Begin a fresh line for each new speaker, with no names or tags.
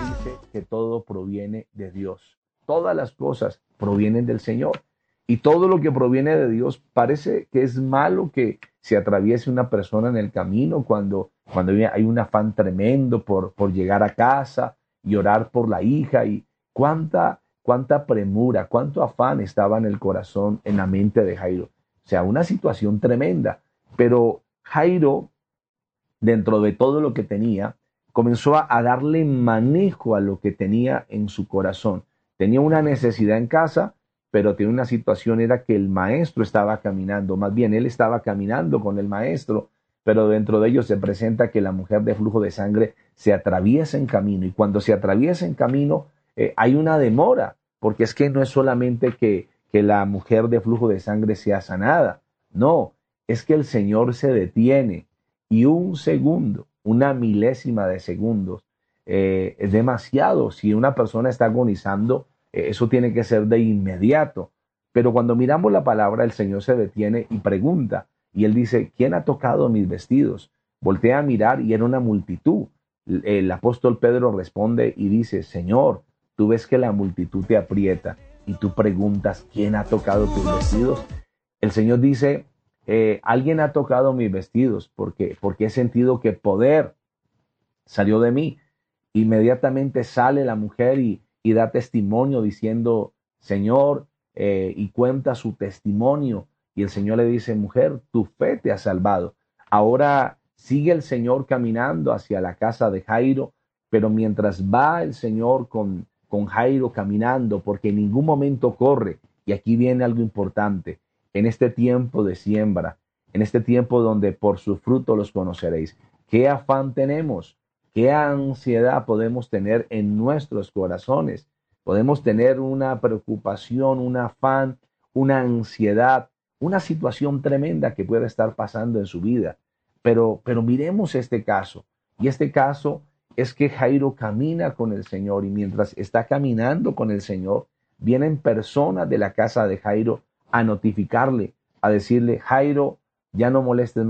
dice que todo proviene de Dios. Todas las cosas provienen del Señor. Y todo lo que proviene de Dios parece que es malo que se atraviese una persona en el camino cuando hay un afán tremendo por llegar a casa y orar por la hija. Y cuánta premura, cuánto afán estaba en el corazón, en la mente de Jairo. O sea, una situación tremenda. Pero Jairo, dentro de todo lo que tenía, comenzó a darle manejo a lo que tenía en su corazón. Tenía una necesidad en casa, pero tenía una situación, era que el maestro estaba caminando, más bien él estaba caminando con el maestro, pero dentro de ellos se presenta que la mujer de flujo de sangre se atraviesa en camino, y cuando se atraviesa en camino hay una demora, porque es que no es solamente que la mujer de flujo de sangre sea sanada, no, es que el Señor se detiene y un segundo, una milésima de segundos, es demasiado. Si una persona está agonizando, eso tiene que ser de inmediato. Pero cuando miramos la palabra, el Señor se detiene y pregunta. Y él dice, ¿quién ha tocado mis vestidos? Voltea a mirar y era una multitud. El apóstol Pedro responde y dice, Señor, tú ves que la multitud te aprieta y tú preguntas, ¿quién ha tocado tus vestidos? El Señor dice, alguien ha tocado mis vestidos porque he sentido que poder salió de mí. Inmediatamente sale la mujer y da testimonio diciendo, Señor, y cuenta su testimonio. Y el Señor le dice, mujer, tu fe te ha salvado. Ahora sigue el Señor caminando hacia la casa de Jairo, pero mientras va el Señor con Jairo caminando, porque en ningún momento corre, y aquí viene algo importante, en este tiempo de siembra, en este tiempo donde por su fruto los conoceréis, ¿qué afán tenemos? ¿Qué ansiedad podemos tener en nuestros corazones? Podemos tener una preocupación, un afán, una ansiedad, una situación tremenda que puede estar pasando en su vida. Pero miremos este caso. Y este caso es que Jairo camina con el Señor y mientras está caminando con el Señor, vienen personas de la casa de Jairo a notificarle, a decirle, Jairo, ya no molestes